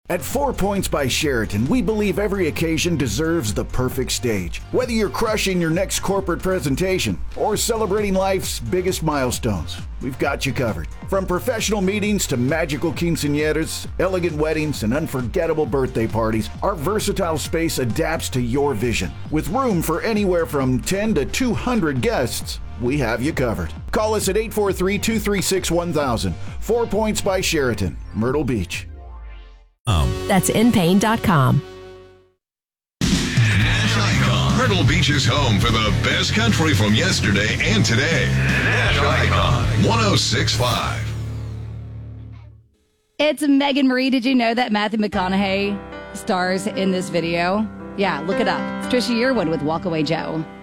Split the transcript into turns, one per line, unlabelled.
At 4 Points by Sheraton, we believe every occasion deserves the perfect stage. Whether you're crushing your next corporate presentation or celebrating life's biggest milestones, we've got you covered. From professional meetings to magical quinceañeras, elegant weddings, and unforgettable birthday parties, our versatile space adapts to your vision. With room for anywhere from 10 to 200 guests, we have you covered. Call us at 843-236-1000. 4 Points by Sheraton, Myrtle Beach.
That's inpain.com.
Myrtle Beach is home for the best country from yesterday and today. National Icon 106.5.
It's Megan Marie. Did you know that Matthew McConaughey stars in this video? Yeah, look it up. It's Trisha Yearwood with Walk Away Joe.